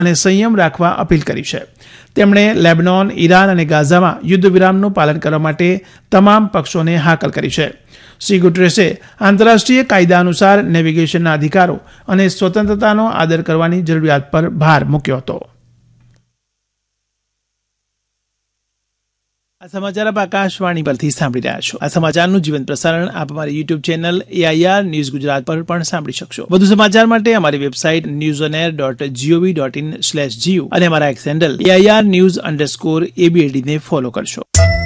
અને સંયમ રાખવા અપીલ કરી છે. તેમણે લેબનોન, ઈરાન અને ગાઝામાં યુદ્ધ વિરામનું પાલન કરવા માટે તમામ પક્ષોને હાકલ કરી છે. શ્રી ગુટરેસે આંતરરાષ્ટ્રીય કાયદા અનુસાર નેવિગેશનના અધિકારો અને સ્વતંત્રતાનો આદર કરવાની જરૂરિયાત પર ભાર મૂક્યો હતો. આ સમાચાર આપ આકાશવાણી પરથી સાંભળી રહ્યા છો. આ સમાચારનું જીવંત પ્રસારણ આપ અમારી YouTube channel AIR news Gujarat પર પણ સાંભળી શકશો. વધુ સમાચાર માટે અમારી વેબસાઇટ newsonair.gov.in/gu અને અમારા એક્સ હેન્ડલ AIR news_ABAD ને ફોલો કરશો.